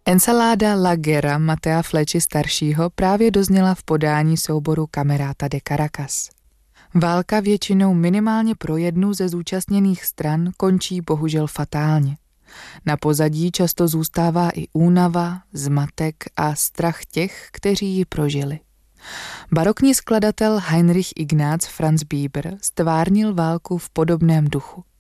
Ensalada La Guerra Mattea Flechi staršího právě dozněla v podání souboru Camerata de Caracas. Válka většinou minimálně pro jednu ze zúčastněných stran končí bohužel fatálně. Na pozadí často zůstává i únava, zmatek a strach těch, kteří ji prožili. Barokní skladatel Heinrich Ignaz Franz Bieber stvárnil válku v podobném duchu.